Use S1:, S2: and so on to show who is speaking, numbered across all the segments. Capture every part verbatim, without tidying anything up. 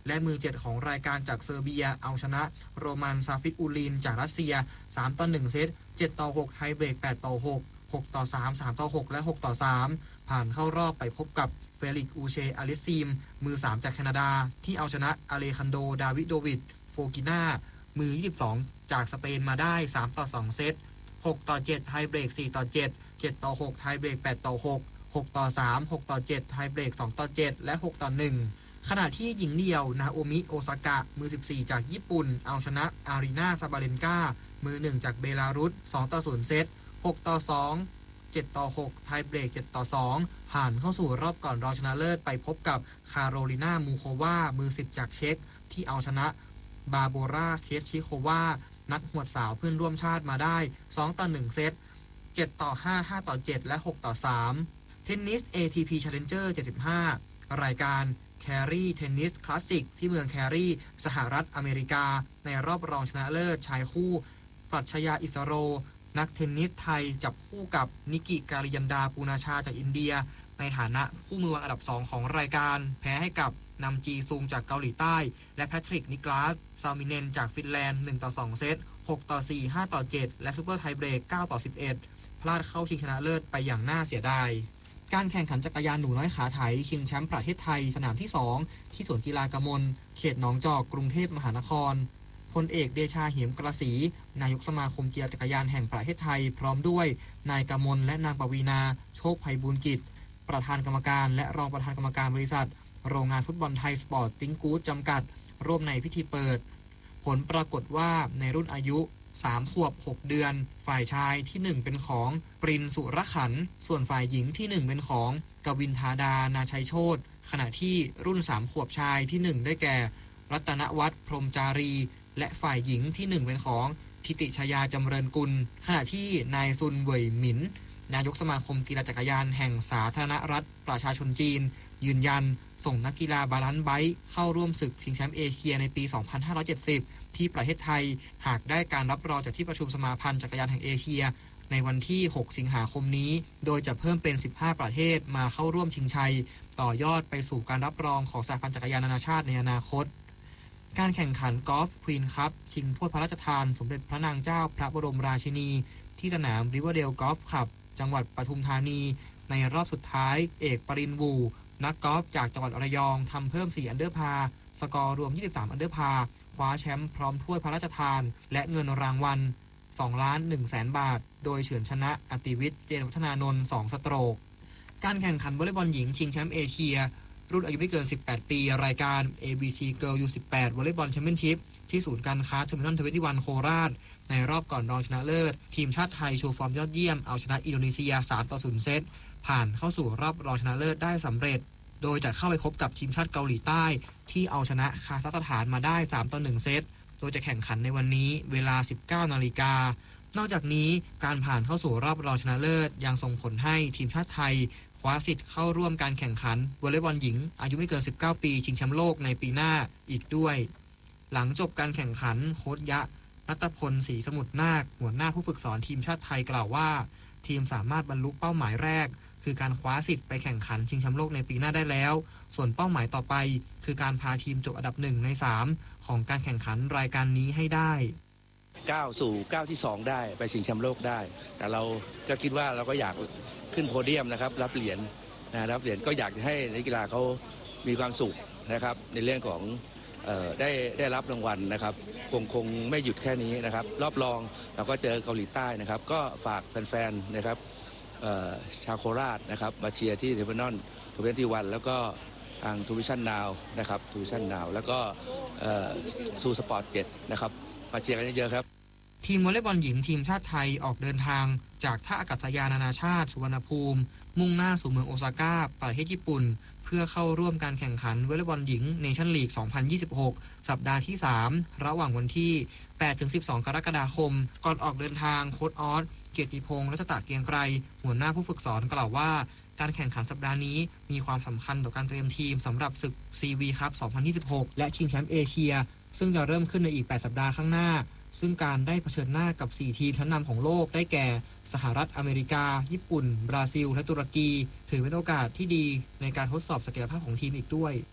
S1: และมือเจ็ดของรายการจากเซอร์เบียเอาชนะโรมันซาฟิกอูลินจากรัสเซียสามต่อหนึ่งเซตเจ็ดต่อหกไทเบรกแปดต่อหก หกต่อสาม สามต่อหกและหกต่อสามผ่านเข้ารอบไปพบกับเฟลิกซ์อูเชอาลิซีมมือสามจากแคนาดาที่เอาชนะอเลคันโดดาวิโดวิดโฟกิน่ามือยี่สิบสองจากสเปนมาได้สามต่อสองเซตหกต่อเจ็ดไทเบรกสี่ต่อเจ็ด เจ็ดต่อหกไทเบรกแปดต่อหก หกต่อสาม หกต่อเจ็ดไทเบรกสองต่อเจ็ดและหกต่อหนึ่งขณะที่หญิงเดี่ยวนาโอมิโอซากะมือสิบสี่จากญี่ปุ่นเอาชนะอารีนาซาบาเลนกามือหนึ่งจากเบลารุสสองต่อศูนย์เซตหกต่อสอง เจ็ดต่อหกไทเบรกเจ็ดต่อสองผ่านเข้าสู่รอบก่อนรองชนะเลิศไปพบกับคาโรลินามูโความือสิบจากเช็กที่เอาชนะบาโบราเคสชิโควานักหวดสาวเพื่อนร่วมชาติมาได้สองต่อหนึ่งเซตเจ็ดต่อห้า ห้าต่อเจ็ดและหกต่อสามเทนนิส เอ ที พี Challenger เจ็ดสิบห้ารายการแครี่เทนนิสคลาสสิกที่เมืองแครี่สหรัฐอเมริกาในรอบรองชนะเลิศชายคู่ปรัชญาอิสโรนักเทนนิสไทยจับคู่กับนิกิการิยันดาปูนาชาจากอินเดียในฐานะคู่มือวางอันดับสองของรายการแพ้ให้กับนำจีซุงจากเกาหลีใต้และแพทริกนิกลาสซามิเนนจากฟินแลนด์หนึ่งต่อสองเซตหกต่อสี่ ห้าต่อเจ็ดและซุปเปอร์ไทเบรกเก้าต่อสิบเอ็ดพลาดเข้าชิงชนะเลิศไปอย่างน่าเสียดายการแข่งขันจักรยานหนูน้อยขาไถชิงแชมป์ประเทศไทยสนามที่สองที่สวนกีฬากมลเขตหนองจอกกรุงเทพมหานครพลเอกเดชาเหมกระสีนายกสมาคมกีฬาจักรยานแห่งประเทศไทยพร้อมด้วยนายกมลและนางปวีณาโชคไพบูลย์กิจประธานกรรมการและรองประธานกรรมการบริษัทโรงงานฟุตบอลไทยสปอร์ตติ้งกู๊ดจำกัดร่วมในพิธีเปิดผลปรากฏว่าในรุ่นอายุสามขวบหกเดือนฝ่ายชายที่หนึ่งเป็นของปรินสุรขันธ์ส่วนฝ่ายหญิงที่หนึ่งเป็นของกวินธาดานาชัยโชติขณะที่รุ่นสามขวบชายที่หนึ่งได้แก่รัตนวัฒน์พรหมจารีและฝ่ายหญิงที่หนึ่งเป็นของทิติชยาจำเริญกุลขณะที่นายซุนเว่ยหมินนายกสมาคมกีฬาจักรยานแห่งสาธารณรัฐประชาชนจีนยืนยันส่งนักกีฬาบาลานซ์ไบค์เข้าร่วมศึกชิงแชมป์เอเชียในปีสองพันห้าร้อยเจ็ดสิบที่ประเทศไทยหากได้การรับรองจากที่ประชุมสมาพันธ์จักรยานแห่งเอเชียในวันที่หกสิงหาคมนี้โดยจะเพิ่มเป็นสิบห้าประเทศมาเข้าร่วมชิงชัยต่อยอดไปสู่การรับรองของสหพันธ์จักรยานนานาชาติในอนาคตการแข่งขันกอล์ฟควีนคัพชิงถ้วยพระราชทานสมเด็จพระนางเจ้าพระบรมราชินีที่สนามริเวอร์เดลกอล์ฟคลับจังหวัดปทุมธานีในรอบสุดท้ายเอกปรินทร์วูนักกอล์ฟจากจังหวัดระยองทำเพิ่มสี่อันเดอร์พาร์สกอร์รวมยี่สิบสามอันเดอร์พาร์คว้าแชมป์พร้อมถ้วยพระราชทานและเงินรางวัลสองล้านหนึ่งแสนบาทโดยเฉือนชนะอติวิทย์เจนวัฒนานนท์สองสโตรกการแข่งขันวอลเลย์บอลหญิงชิงแชมป์เอเชียรุ่นอายุไม่เกินสิบแปดปีรายการ เอ บี ซี Girl ยู สิบแปด วอลเลย์บอลแชมเปี้ยนชิพที่ศูนย์การค้าเทอร์มินอลยี่สิบเอ็ดโคราชในรอบก่อนรองชนะเลิศทีมชาติไทยโชว์ฟอร์มยอดเยี่ยมเอาชนะอินโดนีเซียสามต่อศูนย์เซตผ่านเข้าสู่รอบรองชนะเลิศได้สำเร็จโดยจะเข้าไปพบกับทีมชาติเกาหลีใต้ที่เอาชนะคาซัคสถานมาได้สามต่อหนึ่งเซตโดยจะแข่งขันในวันนี้เวลา สิบเก้านาฬิกานอกจากนี้การผ่านเข้าสู่รอบรองชนะเลิศยังส่งผลให้ทีมชาติไทยคว้าสิทธิ์เข้าร่วมการแข่งขันวอลเลย์บอลหญิงอายุไม่เกินสิบเก้าปีชิงแชมป์โลกในปีหน้าอีกด้วยหลังจบการแข่งขันโค้ชยะรัตพลศรีสมุทรนาคหัวหน้าผู้ฝึกสอนทีมชาติไทยกล่าวว่าทีมสามารถบรรลุเป้าหมายแรกคือการคว้าสิทธิ์ไปแข่งขันชิงแชมป์โลกในปีหน้าได้แล้วส่วนเป้าหมายต่อไปคือการพาทีมจบอันดับหนึ่งในสามของการแข่งขันรายการนี้ให้ได้
S2: ก้าวสู่ก้าวที่สองได้ไปชิงแชมป์โลกได้แต่เราก็คิดว่าเราก็อยากขึ้นโพเดียมนะครับรับเหรียญนะรับเหรียญก็อยากให้นักกีฬาเขามีความสุขนะครับในเรื่องของเอ่อได้ได้รับรางวัลนะครับคงคงไม่หยุดแค่นี้นะครับรอบรองเราก็เจอเกาหลีใต้นะครับก็ฝากแฟนๆนะครับชาวโคราชนะครับมาเชียร์ที่เทอร์มินอลทเวนตี้วันแล้วก็ทางทูวิชั่นนาวนะครับทูวิชั่นนาวแล้วก็ทูสปอร์ตเจ็ดนะครับมาเชียร์กันเยอะๆครับ
S1: ทีมวอลเลย์บอลหญิงทีมชาติไทยออกเดินทางจากท่าอากาศยานนานาชาติสุวรรณภูมิมุ่งหน้าสู่เมืองโอซาก้าประเทศญี่ปุ่นเพื่อเข้าร่วมการแข่งขันวอลเลย์บอลหญิงเนชั่นลีกสองพันยี่สิบหกสัปดาห์ที่สามระหว่างวันที่แปดถึงสิบสองกรกฎาคมก่อนออกเดินทางโค้ชออสเกียรติพงษ์รัชตะเกียงไกรหัวหน้าผู้ฝึกสอนกล่าวว่าการแข่งขันสัปดาห์นี้มีความสำคัญต่อการเตรียมทีมสำหรับศึก ซี วี Cup สองพันยี่สิบหกและชิงแชมป์เอเชียซึ่งจะเริ่มขึ้นในอีกแปดสัปดาห์ข้างหน้าซึ่งการได้เผชิญหน้ากับสี่ทีมชั้นนำของโลกได้แก่สหรัฐอเมริกาญี่ปุ่นบราซิลและตุรกีถือเป็นโอกาสที่ดีในการทดสอบศักยภาพของทีมอีกด้วย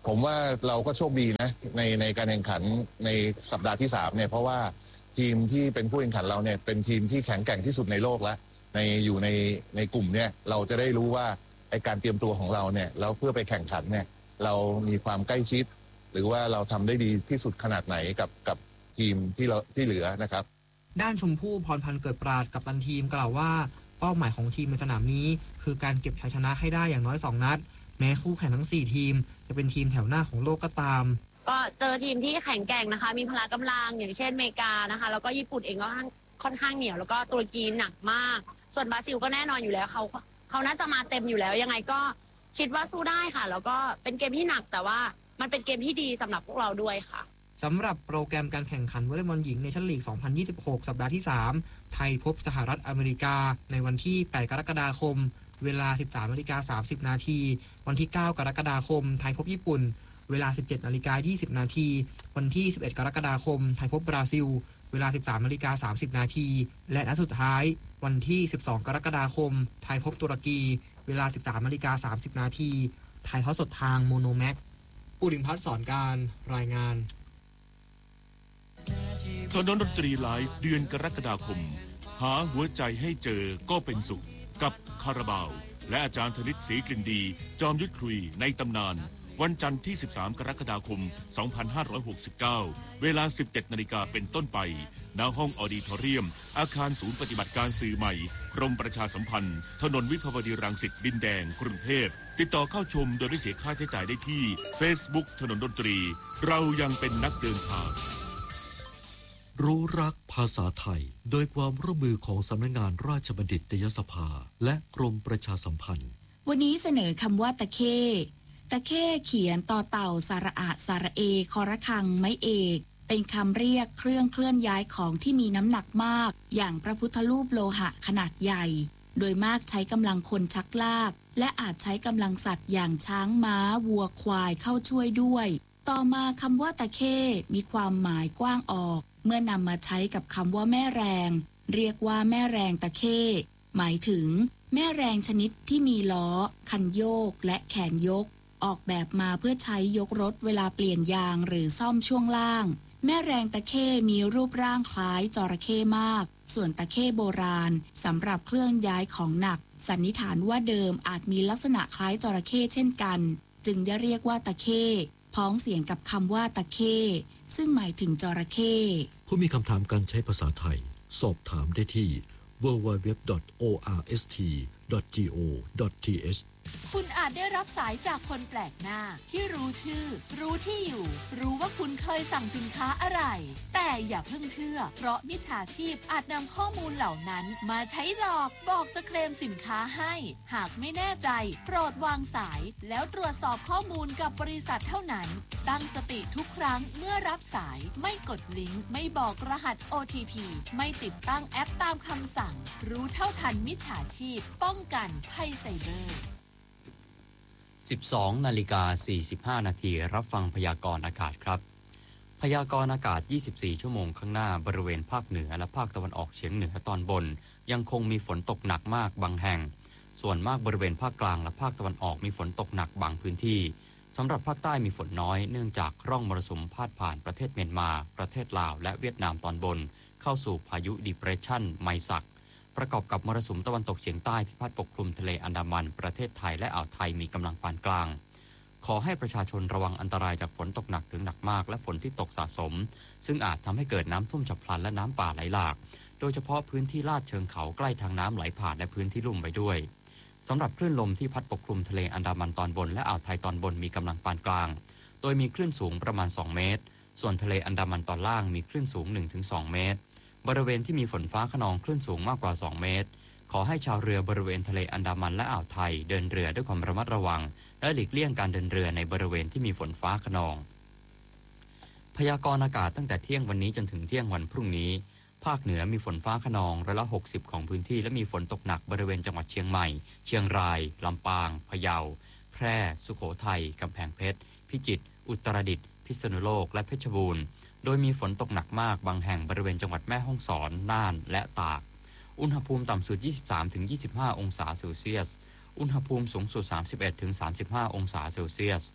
S3: ผมว่าเราก็โชคดีนะในในการแข่งขันในสัปดาห์ที่สามเนี่ยเพราะว่าทีมที่เป็นผู้แข่งขันเราเนี่ยเป็นทีมที่แข็งแกร่งที่สุดในโลกแล้วในอยู่ในในกลุ่มเนี่ยเราจะได้รู้ว่าไอการเตรียมตัวของเราเนี่ยแล้วเพื่อไปแข่งขันเนี่ยเรามีความใกล้ชิดหรือว่าเราทำได้ดีที่สุดขนาดไหนกับกับทีมที่เราที่เหลือนะครับ
S1: ด้านชมพู่พรพันธ์เกิดปราดกัปตันทีมกล่าวว่าเป้าหมายของทีมในสนามนี้คือการเก็บชัยชนะให้ได้อย่างน้อยสองนัดแม้คู่แข่งทั้งสี่ทีมจะเป็นทีมแถวหน้าของโลกก็ตาม
S4: ก็เจอทีมที่แข็งแกร่งนะคะมีพละกำลังอย่างเช่นอเมริกานะคะแล้วก็ญี่ปุ่นเองก็ค่อนข้างเหนียวแล้วก็ตุรกีหนักมากส่วนบราซิลก็แน่นอนอยู่แล้วเขาเขาน่าจะมาเต็มอยู่แล้วยังไงก็คิดว่าสู้ได้ค่ะแล้วก็เป็นเกมที่หนักแต่ว่ามันเป็นเกมที่ดีสำหรับพวกเราด้วยค่ะ
S1: สำหรับโปรแกรมการแข่งขันวอลเลย์บอลหญิงในชั้นลีก สองพันยี่สิบหก สัปดาห์ที่ สาม ไทยพบสหรัฐอเมริกาในวันที่ แปด กรกฎาคมเวลา สิบสามนาฬิกาสามสิบนาทีวันที่ เก้า กรกฎาคมไทยพบญี่ปุ่นเวลา สิบเจ็ดนาฬิกายี่สิบนาทีวันที่ สิบเอ็ด กรกฎาคมไทยพบบราซิลเวลา สิบสามนาฬิกาสามสิบนาทีและนัดสุดท้ายวันที่ สิบสอง กรกฎาคมไทยพบตุรกีเวลา สิบสามนาฬิกาสามสิบนาทีถ่ายทอดสดทางโมโนแม็กปุริมพัฒน์สอนการรายงาน
S5: ถนนดนตรีไลฟ์เดือนกรกฎาคมหาหัวใจให้เจอก็เป็นสุขกับคาราบาวและอาจารย์ธนิตศรีกลิ่นดีจอมยุทธคุยในตำนานวันจันทร์ที่สิบสามกรกฎาคมสองพันห้าร้อยหกสิบเก้าเวลา สิบเจ็ดนาฬิกาเป็นต้นไปณห้องออดิทอเรียมอาคารศูนย์ปฏิบัติการสื่อใหม่กรมประชาสัมพันธ์ถนนวิภาวดีรังสิตดินแดงกรุงเทพติดต่อเข้าชมโดยไม่เสียค่าใช้จ่ายได้ที่ Facebook ถนนดนตรีเรายังเป็นนักเดินทาง
S6: รู้รักภาษาไทยโดยความร่วมมือของสำนักงานราชบัณฑิตยสภาและกรมประชาสัมพันธ์
S7: วันนี้เสนอคำว่าตะเข้ตะเข้เขียนต่อเต่าสระอะสระเอคอระฆังไม้เอกเป็นคำเรียกเครื่องเคลื่อนย้ายของที่มีน้ำหนักมากอย่างพระพุทธรูปโลหะขนาดใหญ่โดยมากใช้กำลังคนชักลากและอาจใช้กำลังสัตว์อย่างช้างม้าวัวควายเข้าช่วยด้วยต่อมาคำว่าตะเข้มีความหมายกว้างออกเมื่อนำมาใช้กับคำว่าแม่แรงเรียกว่าแม่แรงตะเข้หมายถึงแม่แรงชนิดที่มีล้อคันโยกและแขนยกออกแบบมาเพื่อใช้ยกรถเวลาเปลี่ยนยางหรือซ่อมช่วงล่างแม่แรงตะเข้มีรูปร่างคล้ายจระเข้มากส่วนตะเข้โบราณสำหรับเคลื่อนย้ายของหนักสันนิษฐานว่าเดิมอาจมีลักษณะคล้ายจระเข้เช่นกันจึงได้เรียกว่าตะเข้พ้องเสียงกับคำว่าตะเข้ซึ่งหมายถึงจระเข้
S6: ผู้มีคำถามการใช้ภาษาไทยสอบถามได้ที่ ดับเบิลยู ดับเบิลยู ดับเบิลยู ดอท โอ อาร์ เอส ที ดอท จี โอ ดอท ที เอช
S8: คุณอาจได้รับสายจากคนแปลกหน้าที่รู้ชื่อรู้ที่อยู่รู้ว่าคุณเคยสั่งสินค้าอะไรแต่อย่าเพิ่งเชื่อเพราะมิจฉาชีพอาจนำข้อมูลเหล่านั้นมาใช้หลอกบอกจะเคลมสินค้าให้หากไม่แน่ใจโปรดวางสายแล้วตรวจสอบข้อมูลกับบริษัทเท่านั้นตั้งสติทุกครั้งเมื่อรับสายไม่กดลิงก์ไม่บอกรหัส โอ ที พี ไม่ติดตั้งแอปตามคำสั่งรู้เท่าทันมิจฉาชีพป้องกันภัยไซเบอร์
S9: สิบสองนาฬิกาสี่สิบห้านาทีรับฟังพยากรณ์อากาศครับพยากรณ์อากาศยี่สิบสี่ชั่วโมงข้างหน้าบริเวณภาคเหนือและภาคตะวันออกเฉียงเหนือตอนบนยังคงมีฝนตกหนักมากบางแห่งส่วนมากบริเวณภาคกลางและภาคตะวันออกมีฝนตกหนักบางพื้นที่สำหรับภาคใต้มีฝนน้อยเนื่องจากร่องมรสุมพาดผ่านประเทศเมียนมาประเทศลาวและเวียดนามตอนบนเข้าสู่พายุดิเพรสชันไมซักประกอบกับมรสุมตะวันตกเฉียงใต้ที่พัดปกคลุมทะเลอันดามันประเทศไทยและอ่าวไทยมีกำลังปานกลางขอให้ประชาชนระวังอันตรายจากฝนตกหนักถึงหนักมากและฝนที่ตกสะสมซึ่งอาจทำให้เกิดน้ำท่วมฉับพลันและน้ำป่าไหลหลากโดยเฉพาะพื้นที่ลาดเชิงเขาใกล้ทางน้ำไหลผ่านและพื้นที่ลุ่มไว้ด้วยสำหรับคลื่นลมที่พัดปกคลุมทะเลอันดามันตอนบนและอ่าวไทยตอนบนมีกำลังปานกลางโดยมีคลื่นสูงประมาณสองเมตรส่วนทะเลอันดามันตอนล่างมีคลื่นสูง หนึ่งถึงสอง เมตรบริเวณที่มีฝนฟ้าคะนองคลื่นสูงมากกว่าสองเมตรขอให้ชาวเรือบริเวณทะเลอันดามันและอ่าวไทยเดินเรือด้วยความระมัดระวังและหลีกเลี่ยงการเดินเรือในบริเวณที่มีฝนฟ้าคะนองพยากรณ์อากาศตั้งแต่เที่ยงวันนี้จนถึงเที่ยงวันพรุ่งนี้ภาคเหนือมีฝนฟ้าคะนองร้อยละหกสิบของพื้นที่และมีฝนตกหนักบริเวณจังหวัดเชียงใหม่เชียงรายลำปางพะเยาแพร่สุโขทัยกำแพงเพชรพิจิตรอุตรดิตถ์พิษณุโลกและเพชรบูรณ์โดยมีฝนตกหนักมากบางแห่งบริเวณจังหวัดแม่ฮ่องสอนน่านและตากอุณหภูมิต่ำสุด ยี่สิบสามถึงยี่สิบห้า องศาเซลเซียสอุณหภูมิสูงสุด สามสิบเอ็ดถึงสามสิบห้า องศาเซลเซียส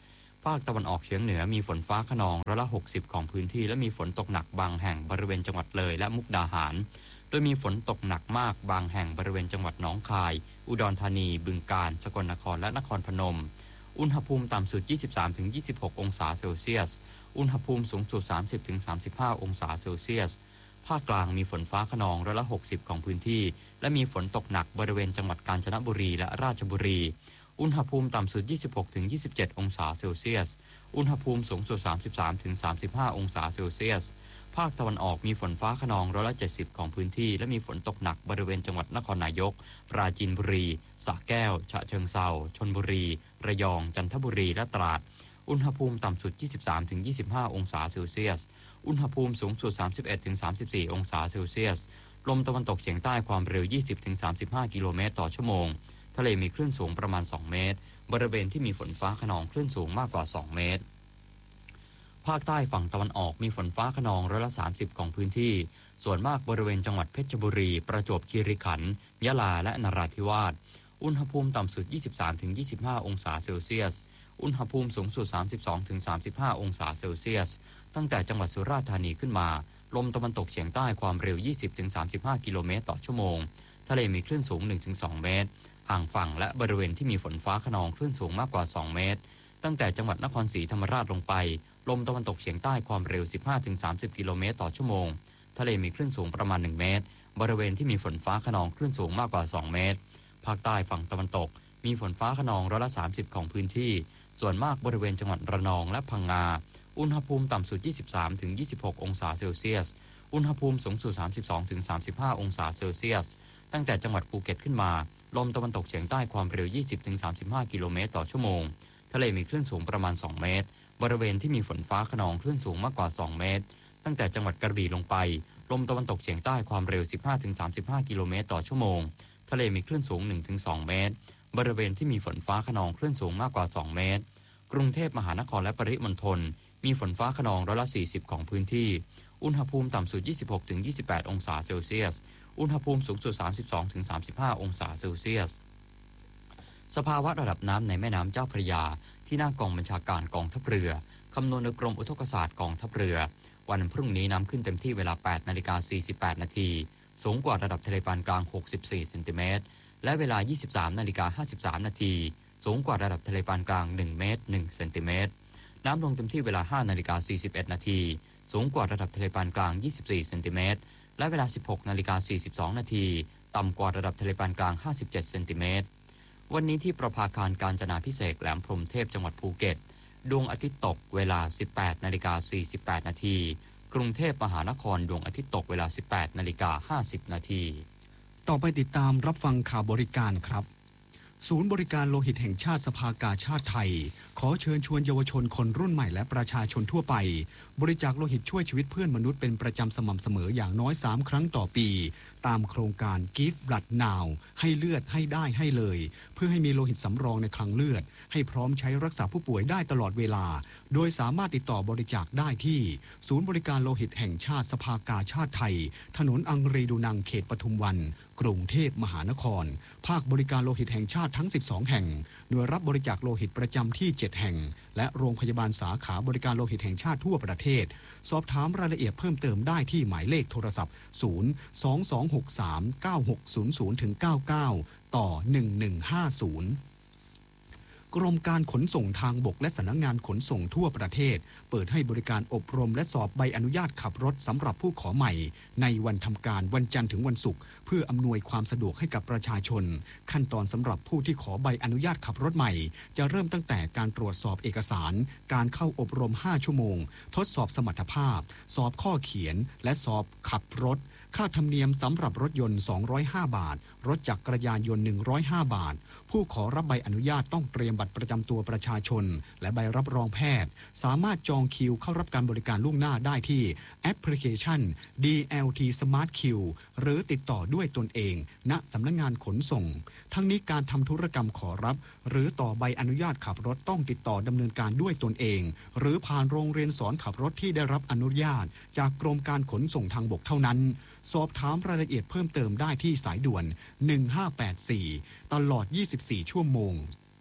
S9: ภาคตะวันออกเฉียงเหนือมีฝนฟ้าคะนองร้อยละหกสิบของพื้นที่และมีฝนตกหนักบางแห่งบริเวณจังหวัดเลยและมุกดาหารโดยมีฝนตกหนักมากบางแห่งบริเวณจังหวัดหนองคายอุดรธานีบึงกาฬสกลนครและนครพนมอุณหภูมิต่ำสุด ยี่สิบสามถึงยี่สิบหก องศาเซลเซียสอุณหภูมิสูงสุด สามสิบถึงสามสิบห้า องศาเซลเซียสภาคกลางมีฝนฟ้าคะนองร้อยละหกสิบของพื้นที่และมีฝนตกหนักบริเวณจังหวัดกาญจนบุรีและราชบุรีอุณหภูมิต่ำสุด ยี่สิบหกถึงยี่สิบเจ็ด องศาเซลเซียสอุณหภูมิสูงสุด สามสิบสามถึงสามสิบห้า องศาเซลเซียสภาคตะวันออกมีฝนฟ้าคะนองร้อยละเจ็ดสิบของพื้นที่และมีฝนตกหนักบริเวณจังหวัดนครนายกปราจีนบุรีสระแก้วฉะเชิงเทราชลบุรีระยองจันทบุรีและตราดอุณหภูมิต่ำสุด ยี่สิบสามถึงยี่สิบห้า องศาเซลเซียสอุณหภูมิสูงสุด สามสิบเอ็ดถึงสามสิบสี่ องศาเซลเซียสลมตะวันตกเฉียงใต้ความเร็ว ยี่สิบถึงสามสิบห้า กิโลเมตรต่อชั่วโมงทะเลมีคลื่นสูงประมาณสองเมตรบริเวณที่มีฝนฟ้าคะนองคลื่นสูงมากกว่าสองเมตรภาคใต้ฝั่งตะวันออกมีฝนฟ้าคะนองร้อยละสามสิบของพื้นที่ส่วนมากบริเวณจังหวัดเพชรบุรีประจวบคีรีขันธ์ยะลาและนราธิวาสอุณหภูมิต่ำสุด ยี่สิบสามถึงยี่สิบห้า องศาเซลเซียสอุณหภูมิสูงสุด สามสิบสองถึงสามสิบห้า องศาเซลเซียสตั้งแต่จังหวัดสุราษฎร์ธานีขึ้นมาลมตะวันตกเฉียงใต้ความเร็ว ยี่สิบถึงสามสิบห้า กิโลเมตรต่อชั่วโมงทะเลมีคลื่นสูง หนึ่งถึงสอง เมตรห่างฝั่งและบริเวณที่มีฝนฟ้าคะนองคลื่นสูงมากกว่าสองเมตรตั้งแต่จังหวัดนครศรีธรรมราชลงไปลมตะวันตกเฉียงใต้ความเร็ว สิบห้าถึงสามสิบ กิโลเมตรต่อชั่วโมงทะเลมีคลื่นสูงประมาณหนึ่งเมตรบริเวณที่มีฝนฟ้าคะนองคลื่นสูงมากกว่าสองเมตรภาคใต้ฝั่งตะวันตกมีฝนฟ้าคะนองร้อยละสามสิบของพื้นที่ส่วนมากบริเวณจังหวัดระนองและพังงาอุณหภูมิต่ำสุด ยี่สิบสามถึงยี่สิบหก องศาเซลเซียสอุณหภูมิสูงสุด สามสิบสองถึงสามสิบห้า องศาเซลเซียสตั้งแต่จังหวัดภูเก็ตขึ้นมาลมตะวันตกเฉียงใต้ความเร็ว ยี่สิบถึงสามสิบห้า กิโลเมตรต่อชั่วโมงทะเลมีคลื่นสูงประมาณสองเมตรบริเวณที่มีฝนฟ้าคะนองคลื่นสูงมากกว่าสองเมตรตั้งแต่จังหวัดกระบี่ลงไปลมตะวันตกเฉียงใต้ความเร็ว สิบห้าถึงสามสิบห้า กิโลเมตรต่อชั่วโมงทะเลมีคลื่นสูง หนึ่งถึงสอง เมตรบริเวณที่มีฝนฟ้าคะนองคลื่นสูงมากกว่าสองเมตรกรุงเทพมหานครและปริมณฑลมีฝนฟ้าคะนองร้อยละสี่สิบของพื้นที่อุณหภูมิต่ำสุด ยี่สิบหกถึงยี่สิบแปด องศาเซลเซียสอุณหภูมิสูงสุด สามสิบสองถึงสามสิบห้า องศาเซลเซียสสภาวะระดับน้ำในแม่น้ำเจ้าพระยาที่หน้ากองบัญชาการกองทัพเรือคำนวณโดยกรมอุทกศาสตร์กองทัพเรือวันพรุ่งนี้น้ำขึ้นเต็มที่เวลา แปดนาฬิกาสี่สิบแปด นาทีสูงกว่าระดับทะเลปานกลางหกสิบสี่เซนติเมตรและเวลา ยี่สิบสามนาฬิกาห้าสิบสาม นาทีสูงกว่าระดับทะเลปานกลางหนึ่งเมตรหนึ่งเซนติเมตรน้ำลงเต็มที่เวลา ห้านาฬิกาสี่สิบเอ็ด นาทีสูงกว่าระดับทะเลปานกลางยี่สิบสี่เซนติเมตรและเวลา สิบหกนาฬิกาสี่สิบสอง นาทีต่ำกว่าระดับทะเลปานกลางห้าสิบเจ็ดเซนติเมตรวันนี้ที่ประภาคารกาญจนาภิเษกแหลมพรหมเทพจังหวัดภูเก็ตดวงอาทิตย์ตกเวลา สิบแปดนาฬิกาสี่สิบแปด นาทีกรุงเทพมหานครดวงอาทิตย์ตกเวลา สิบแปดนาฬิกาห้าสิบ นาที
S10: ต่อไปติดตามรับฟังข่าวบริการครับศูนย์บริการโลหิตแห่งชาติสภากาชาดไทยขอเชิญชวนเยาวชนคนรุ่นใหม่และประชาชนทั่วไปบริจาคโลหิตช่วยชีวิตเพื่อนมนุษย์เป็นประจำสม่ำเสมออย่างน้อยสามครั้งต่อปีตามโครงการ Give Blood Now ให้เลือดให้ได้ให้เลยเพื่อให้มีโลหิตสำรองในคลังเลือดให้พร้อมใช้รักษาผู้ป่วยได้ตลอดเวลาโดยสามารถติดต่อบริจาคได้ที่ศูนย์บริการโลหิตแห่งชาติสภากาชาดไทยถนนอังรีดูนังเขตปทุมวันกรุงเทพมหานครภาคบริการโลหิตแห่งชาติทั้งสิบสองแห่งหน่วยรับบริจาคโลหิตประจำที่เจ็ดแห่งและโรงพยาบาลสาขาบริการโลหิตแห่งชาติทั่วประเทศสอบถามรายละเอียดเพิ่มเติมได้ที่หมายเลขโทรศัพท์ศูนย์ สอง สอง หก สาม เก้า หก ศูนย์ ศูนย์ เก้า เก้า ต่อหนึ่งหนึ่งห้าศูนย์กรมการขนส่งทางบกและสำนักงานขนส่งทั่วประเทศเปิดให้บริการอบรมและสอบใบอนุญาตขับรถสำหรับผู้ขอใหม่ในวันทำการวันจันทร์ถึงวันศุกร์เพื่ออำนวยความสะดวกให้กับประชาชนขั้นตอนสำหรับผู้ที่ขอใบอนุญาตขับรถใหม่จะเริ่มตั้งแต่การตรวจสอบเอกสารการเข้าอบรมห้าชั่วโมงทดสอบสมรรถภาพสอบข้อเขียนและสอบขับรถค่าธรรมเนียมสำหรับรถยนต์สองร้อยห้าบาทรถจักรยานยนต์หนึ่งร้อยห้าบาทผู้ขอรับใบอนุญาตต้องเตรียมบัตรประจำตัวประชาชนและใบรับรองแพทย์สามารถจองคิวเข้ารับการบริการล่วงหน้าได้ที่แอปพลิเคชัน ดี แอล ที Smart Queue หรือติดต่อด้วยตนเองณสำนักงานขนส่งทั้งนี้การทำธุรกรรมขอรับหรือต่อใบอนุญาตขับรถต้องติดต่อดำเนินการด้วยตนเองหรือผ่านโรงเรียนสอนขับรถที่ได้รับอนุญาตจากกรมการขนส่งทางบกเท่านั้นสอบถามรายละเอียดเพิ่มเติมได้ที่สายด่วนหนึ่งห้าแปดสี่ตลอดยี่สิบสี่ชั่วโมง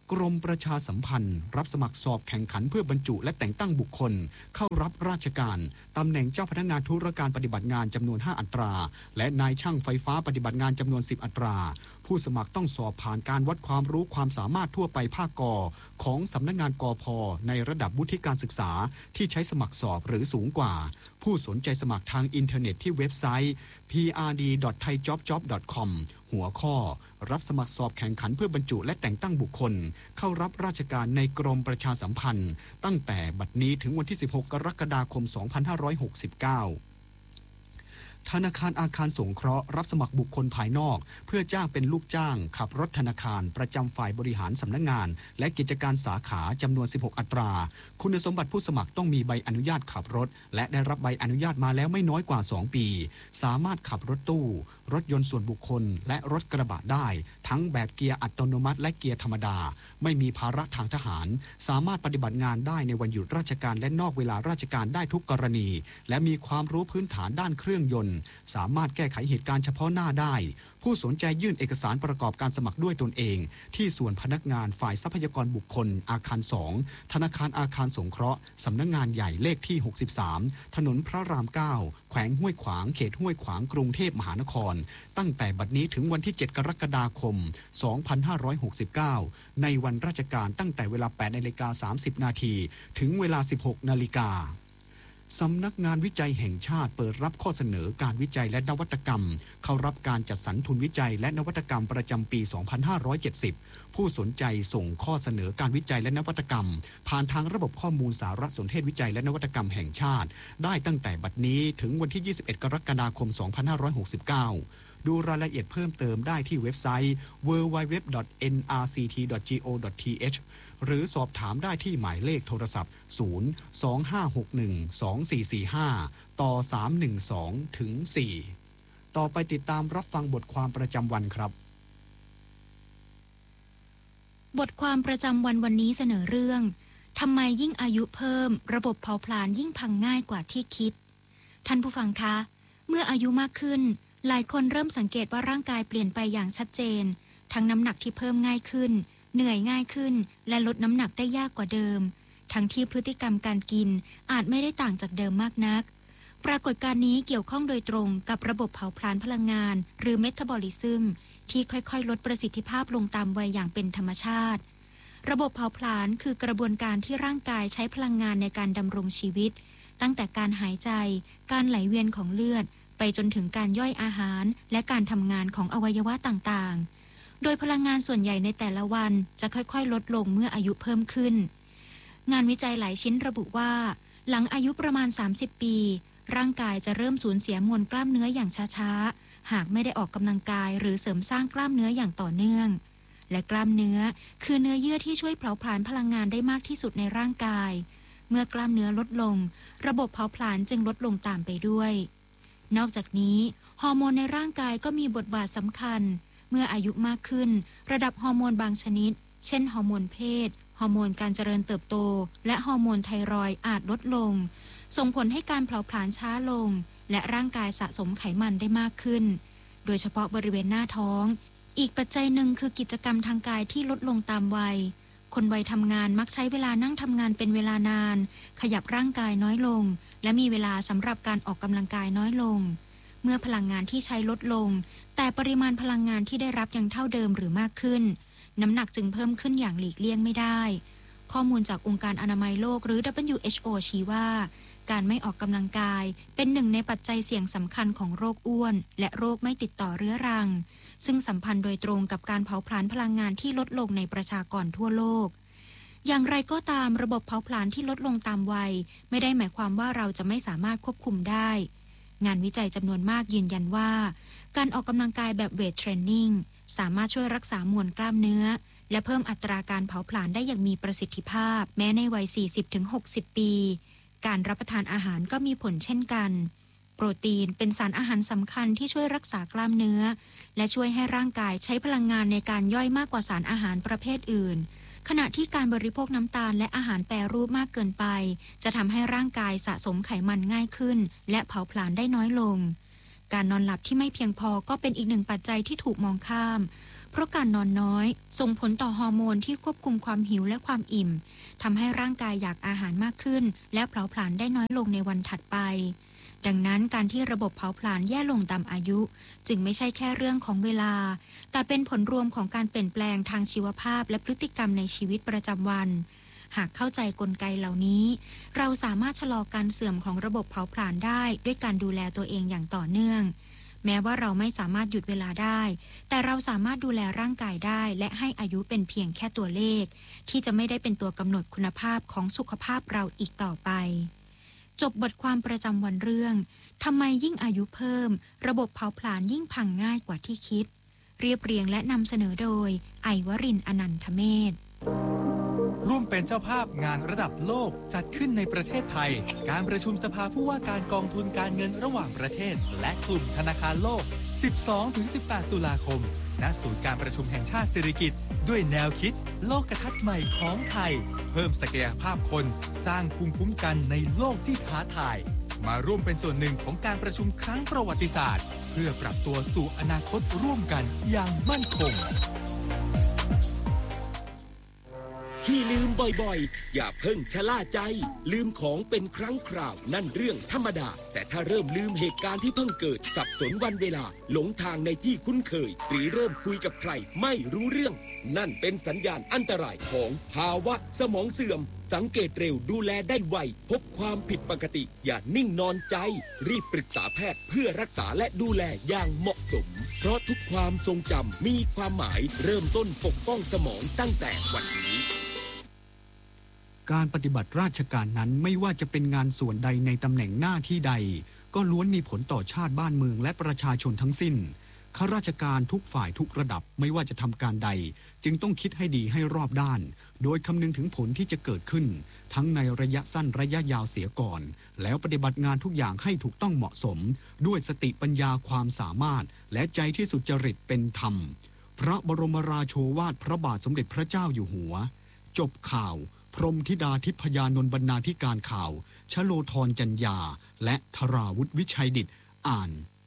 S10: กรมประชาสัมพันธ์รับสมัครสอบแข่งขันเพื่อบรรจุและแต่งตั้งบุคคลเข้ารับราชการตำแหน่งเจ้าพนักงานธุรการปฏิบัติงานจำนวนห้าอัตราและนายช่างไฟฟ้าปฏิบัติงานจำนวนสิบอัตราผู้สมัครต้องสอบผ่านการวัดความรู้ความสามารถทั่วไปภาคกของสำนักงานกพ.ในระดับวุฒิการศึกษาที่ใช้สมัครสอบหรือสูงกว่าผู้สนใจสมัครทางอินเทอร์เน็ตที่เว็บไซต์ พี อาร์ ดี ดอท ไทย จ็อบ จ็อบ ดอท คอม หัวข้อรับสมัครสอบแข่งขันเพื่อบรรจุและแต่งตั้งบุคคลเข้ารับราชการในกรมประชาสัมพันธ์ตั้งแต่บัดนี้ถึงวันที่สิบหกกรกฎาคมสองพันห้าร้อยหกสิบเก้าธนาคารอาคารสงเคราะห์รับสมัครบุคคลภายนอกเพื่อจ้างเป็นลูกจ้างขับรถธนาคารประจำฝ่ายบริหารสำนักงานและกิจการสาขาจำนวนสิบหกอัตราคุณสมบัติผู้สมัครต้องมีใบอนุญาตขับรถและได้รับใบอนุญาตมาแล้วไม่น้อยกว่าสองปีสามารถขับรถตู้รถยนต์ส่วนบุคคลและรถกระบะได้ทั้งแบบเกียร์อัตโนมัติและเกียร์ธรรมดาไม่มีภาระทางทหารสามารถปฏิบัติงานได้ในวันหยุดราชการและนอกเวลาราชการได้ทุกกรณีและมีความรู้พื้นฐานด้านเครื่องยนต์สามารถแก้ไขเหตุการณ์เฉพาะหน้าได้ผู้สนใจยื่นเอกสารประกอบการสมัครด้วยตนเองที่ส่วนพนักงานฝ่ายทรัพยากรบุคคลอาคารสองธนาคารอาคารสงเคราะห์สำนักงานใหญ่เลขที่หกสิบสามถนนพระรามเก้าแขวงห้วยขวางเขตห้วยขวางกรุงเทพมหานครตั้งแต่บัดนี้ถึงวันที่เจ็ดกรกฎาคมสองพันห้าร้อยหกสิบเก้าในวันราชการตั้งแต่เวลา แปดนาฬิกาสามสิบนาทีถึงเวลา สิบหกนาฬิกาสำนักงานวิจัยแห่งชาติเปิดรับข้อเสนอการวิจัยและนวัตกรรมเข้ารับการจัดสรรทุนวิจัยและนวัตกรรมประจำปี สองพันห้าร้อยเจ็ดสิบ ผู้สนใจส่งข้อเสนอการวิจัยและนวัตกรรมผ่านทางระบบข้อมูลสารสนเทศวิจัยและนวัตกรรมแห่งชาติได้ตั้งแต่บัดนี้ถึงวันที่ ยี่สิบเอ็ดกรกฎาคมสองพันห้าร้อยหกสิบเก้าดูรายละเอียดเพิ่มเติมได้ที่เว็บไซต์ ดับเบิลยู ดับเบิลยู ดับเบิลยู ดอท เอ็น อาร์ ซี ที ดอท จี โอ ดอท ที เอช หรือสอบถามได้ที่หมายเลขโทรศัพท์ ศูนย์ สอง ห้า หก หนึ่ง สอง สี่ สี่ ห้า ต่อ สาม หนึ่ง สอง ถึง สี่ ต่อไปติดตามรับฟังบทความประจำวันครับ
S11: บทความประจำวันวันนี้เสนอเรื่องทำไมยิ่งอายุเพิ่มระบบเผาผลาญยิ่งพังง่ายกว่าที่คิดท่านผู้ฟังคะเมื่ออายุมากขึ้นหลายคนเริ่มสังเกตว่าร่างกายเปลี่ยนไปอย่างชัดเจนทั้งน้ำหนักที่เพิ่มง่ายขึ้นเหนื่อยง่ายขึ้นและลดน้ำหนักได้ยากกว่าเดิมทั้งที่พฤติกรรมการกินอาจไม่ได้ต่างจากเดิมมากนักปรากฏการณ์นี้เกี่ยวข้องโดยตรงกับระบบเผาผลาญพลังงานหรือเมตาบอลิซึมที่ค่อยๆลดประสิทธิภาพลงตามวัยอย่างเป็นธรรมชาติระบบเผาผลาญคือกระบวนการที่ร่างกายใช้พลังงานในการดำรงชีวิตตั้งแต่การหายใจการไหลเวียนของเลือดไปจนถึงการย่อยอาหารและการทำงานของอวัยวะต่างๆโดยพลังงานส่วนใหญ่ในแต่ละวันจะค่อยๆลดลงเมื่ออายุเพิ่มขึ้นงานวิจัยหลายชิ้นระบุว่าหลังอายุประมาณสามสิบปีร่างกายจะเริ่มสูญเสียมวลกล้ามเนื้ออย่างช้าๆหากไม่ได้ออกกำลังกายหรือเสริมสร้างกล้ามเนื้ออย่างต่อเนื่องและกล้ามเนื้อคือเนื้อเยื่อที่ช่วยเผาผลาญพลังงานได้มากที่สุดในร่างกายเมื่อกล้ามเนื้อลดลงระบบเผาผลาญจึงลดลงตามไปด้วยนอกจากนี้ฮอร์โมนในร่างกายก็มีบทบาทสำคัญเมื่ออายุมากขึ้นระดับฮอร์โมนบางชนิดเช่นฮอร์โมนเพศฮอร์โมนการเจริญเติบโตและฮอร์โมนไทรอยด์อาจลดลงส่งผลให้การเผาผลาญช้าลงและร่างกายสะสมไขมันได้มากขึ้นโดยเฉพาะบริเวณหน้าท้องอีกปัจจัยหนึ่งคือกิจกรรมทางกายที่ลดลงตามวัยคนวัยทำงานมักใช้เวลานั่งทำงานเป็นเวลานานขยับร่างกายน้อยลงและมีเวลาสำหรับการออกกำลังกายน้อยลงเมื่อพลังงานที่ใช้ลดลงแต่ปริมาณพลังงานที่ได้รับยังเท่าเดิมหรือมากขึ้นน้ำหนักจึงเพิ่มขึ้นอย่างหลีกเลี่ยงไม่ได้ข้อมูลจากองค์การอนามัยโลกหรือ ดับเบิลยู เอช โอ ชี้ว่าการไม่ออกกำลังกายเป็นหนึ่งในปัจจัยเสี่ยงสำคัญของโรคอ้วนและโรคไม่ติดต่อเรื้อรังซึ่งสัมพันธ์โดยตรงกับการเผาผลาญพลังงานที่ลดลงในประชากรทั่วโลกอย่างไรก็ตามระบบเผาผลาญที่ลดลงตามวัยไม่ได้หมายความว่าเราจะไม่สามารถควบคุมได้งานวิจัยจำนวนมากยืนยันว่าการออกกำลังกายแบบเวทเทรนนิ่งสามารถช่วยรักษามวลกล้ามเนื้อและเพิ่มอัตราการเผาผลาญได้อย่างมีประสิทธิภาพแม้ในวัย สี่สิบถึงหกสิบ ปีการรับประทานอาหารก็มีผลเช่นกันโปรตีนเป็นสารอาหารสำคัญที่ช่วยรักษากล้ามเนื้อและช่วยให้ร่างกายใช้พลังงานในการย่อยมากกว่าสารอาหารประเภทอื่นขณะที่การบริโภคน้ำตาลและอาหารแปรรูปมากเกินไปจะทำให้ร่างกายสะสมไขมันง่ายขึ้นและเผาผลาญได้น้อยลงการนอนหลับที่ไม่เพียงพอก็เป็นอีกหนึ่งปัจจัยที่ถูกมองข้ามเพราะการนอนน้อยส่งผลต่อฮอร์โมนที่ควบคุมความหิวและความอิ่มทำให้ร่างกายอยากอาหารมากขึ้นและเผาผลาญได้น้อยลงในวันถัดไปดังนั้นการที่ระบบเผาผลาญแย่ลงตามอายุจึงไม่ใช่แค่เรื่องของเวลาแต่เป็นผลรวมของการเปลี่ยนแปลงทางชีวภาพและพฤติกรรมในชีวิตประจำวันหากเข้าใจกลไกเหล่านี้เราสามารถชะลอการเสื่อมของระบบเผาผลาญได้ด้วยการดูแลตัวเองอย่างต่อเนื่องแม้ว่าเราไม่สามารถหยุดเวลาได้แต่เราสามารถดูแลร่างกายได้และให้อายุเป็นเพียงแค่ตัวเลขที่จะไม่ได้เป็นตัวกำหนดคุณภาพของสุขภาพเราอีกต่อไปจบบทความประจำวันเรื่องทำไมยิ่งอายุเพิ่มระบบเผาผลาญยิ่งพังง่ายกว่าที่คิดเรียบเรียงและนำเสนอโดยไอวรินทร์อนันทเมธ
S12: ร่วมเป็นเจ้าภาพงานระดับโลกจัดขึ้นในประเทศไทยการประชุมสภาผู้ว่าการกองทุนการเงินระหว่างประเทศและกลุ่มธนาคารโลก สิบสองถึงสิบแปด ตุลาคมณศูนย์การประชุมแห่งชาติสิริกิติ์ด้วยแนวคิดโลกทัศน์ใหม่ของไทยเพิ่มศักยภาพคนสร้างภูมิคุ้มกันในโลกที่ท้าทายมาร่วมเป็นส่วนหนึ่งของการประชุมครั้งประวัติศาสตร์เพื่อปรับตัวสู่อนาคตร่วมกันอย่างมั่นคง
S13: ที่ลืมบ่อยๆอย่าเพิ่งชะล่าใจลืมของเป็นครั้งคราวนั่นเรื่องธรรมดาแต่ถ้าเริ่มลืมเหตุการณ์ที่เพิ่งเกิดสับสนวันเวลาหลงทางในที่คุ้นเคยหรือเริ่มคุยกับใครไม่รู้เรื่องนั่นเป็นสัญญาณอันตรายของภาวะสมองเสื่อมสังเกตเร็วดูแลได้ไวพบความผิดปกติอย่านิ่งนอนใจรีบปรึกษาแพทย์เพื่อรักษาและดูแลอย่างเหมาะสมเพราะทุกความทรงจำมีความหมายเริ่มต้นปกป้องสมองตั้งแต่วันนี้
S10: การปฏิบัติราชการนั้นไม่ว่าจะเป็นงานส่วนใดในตำแหน่งหน้าที่ใดก็ล้วนมีผลต่อชาติบ้านเมืองและประชาชนทั้งสิ้นข้าราชการทุกฝ่ายทุกระดับไม่ว่าจะทำการใดจึงต้องคิดให้ดีให้รอบด้านโดยคำนึงถึงผลที่จะเกิดขึ้นทั้งในระยะสั้นระยะยาวเสียก่อนแล้วปฏิบัติงานทุกอย่างให้ถูกต้องเหมาะสมด้วยสติปัญญาความสามารถและใจที่สุจริตเป็นธรรมพระบรมราโชวาทพระบาทสมเด็จพระเจ้าอยู่หัวจบข่าวพรหมธิดาทิพยานนท์บรรณาธิการข่าวชโลธรจัญญาและธราวุฒิวิชัยดิษฐ์อ่าน